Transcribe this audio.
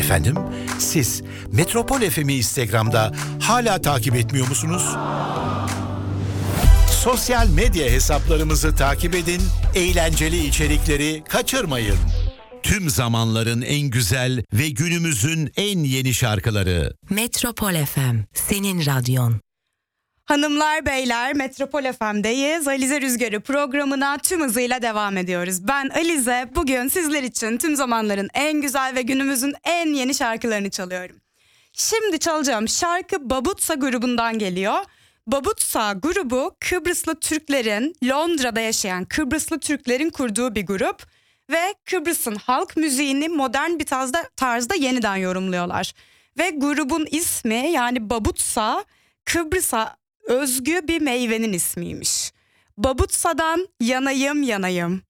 Efendim, siz Metropol FM'i Instagram'da hala takip etmiyor musunuz? Sosyal medya hesaplarımızı takip edin, eğlenceli içerikleri kaçırmayın. Tüm zamanların en güzel ve günümüzün en yeni şarkıları. Metropol FM, senin radyon. Hanımlar beyler, Metropol FM'deyiz. Alize Rüzgarı programına tüm hızıyla devam ediyoruz. Ben Alize, bugün sizler için tüm zamanların en güzel ve günümüzün en yeni şarkılarını çalıyorum. Şimdi çalacağım şarkı Babutsa grubundan geliyor. Babutsa grubu Kıbrıslı Türklerin, Londra'da yaşayan Kıbrıslı Türklerin kurduğu bir grup. Ve Kıbrıs'ın halk müziğini modern bir tarzda yeniden yorumluyorlar. Ve grubun ismi, yani Babutsa, Kıbrıs'a özgü bir meyvenin ismiymiş. Babutsa'dan yanayım yanayım.